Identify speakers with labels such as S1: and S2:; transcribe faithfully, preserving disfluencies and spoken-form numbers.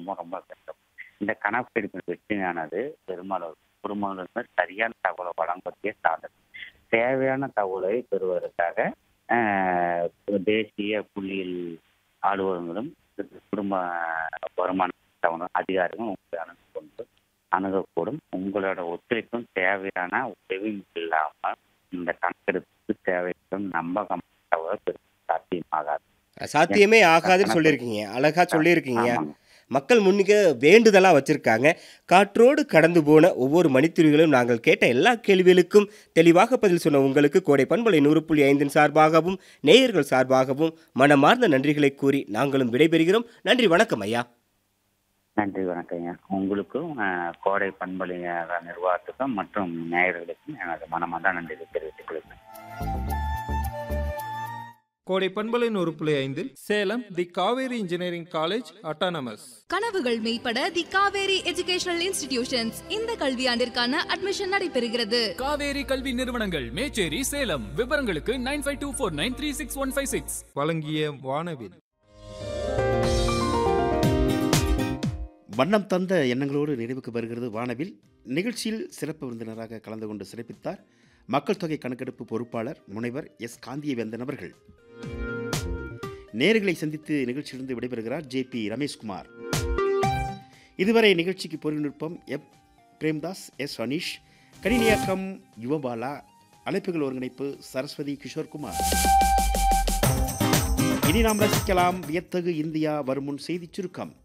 S1: ரொம்ப ரொம்ப கஷ்டம். இந்த கணக்கெடுப்பின் வெற்றியானது பெரும்பாலும் குடும்பங்கள் சரியான தகவலை வழங்குவதே சாதனை. தேவையான தகவலை பெறுவதற்காக ஆஹ், தேசிய புள்ளியியல் அலுவலகங்களும் குடும்ப வருமான தகவல் அதிகாரிகளும் உங்களை அணுகு கொண்டு அணுகக்கூடும். உங்களோட ஒத்துழைப்பும் தேவையான உதவியும் இல்லாமல் இந்த கணக்கெடுப்புக்கு தேவையான நம்பகம் தகவல் பெறுவது சாத்தியமாகாது.
S2: சாத்தியமே
S1: இந்த
S2: ஆகாதுன்னு
S1: கணக்கு
S2: சொல்லியிருக்கீங்க. அழகா சொல்லியிருக்கீங்க.
S1: ஆமாங்க.
S2: மக்கள் முன்னிக்க வேண்டுதலா வச்சிருக்காங்க. காற்றோடு கடந்து போன ஒவ்வொரு மணித்துளிகளும் நாங்கள் கேட்ட எல்லா கேள்விகளுக்கும் தெளிவாக பதில் சொன்ன உங்களுக்கு கோடை பண்பலை நூறு புள்ளி ஐந்தின் சார்பாகவும் நேயர்கள் சார்பாகவும் மனமார்ந்த நன்றிகளை கூறி நாங்களும் விடைபெறுகிறோம். நன்றி, வணக்கம் ஐயா.
S1: நன்றி, வணக்கங்க. உங்களுக்கும் ஆஹ், கோடை பண்பலை நிர்வாகத்துக்கும் மற்றும் நேயர்களுக்கும் எனது மனமார்ந்த நன்றியை தெரிவித்துக் கொள்கிறேன்.
S3: கோடை பண்பலை நூறு புள்ளி ஐந்தில் சேலம் தி காவேரி இன்ஜினியரிங் காலேஜ் அட்டானமஸ்.
S4: கனவுகள் மெய்ப்பட தி காவேரி எஜுகேஷனல் இன்ஸ்டிடியூஷன்ஸ் இந்த கல்வியாண்டிற்கான அட்மிஷன் நடைபெறுகிறது.
S5: காவேரி கல்வி நிறுவனங்கள் மேச்சேரி சேலம். விவரங்களுக்கு nine five two four nine three six one five six.
S3: வழங்கிய வானவில்.
S6: வண்ணம் தந்த எண்ணங்களோடு நிறைவுக்கு வருகிறது வானவில். நிகழ்ச்சியில் சிறப்பு விருந்தினராக கலந்து கொண்டு சிறப்பித்தார் மக்கள் தொகை கணக்கெடுப்பு பொறுப்பாளர் முனைவர் எஸ் காந்தியவேந்தன் அவர்கள். நேர்களை சந்தித்து நிகழ்ச்சியிலிருந்து விடைபெறுகிறார் ஜே பி ரமேஷ்குமார். இதுவரை நிகழ்ச்சிக்கு பொருள்நுட்பம் எப் பிரேம்தாஸ், எஸ் அனீஷ், கணினியாக்கம் யுவபாலா, அழைப்புகள் ஒருங்கிணைப்பு சரஸ்வதி கிஷோர்குமார். இனி நாம் ரசிக்கலாம் வியத்தகு இந்தியா வருமுன் செய்திச் சுருக்கம்.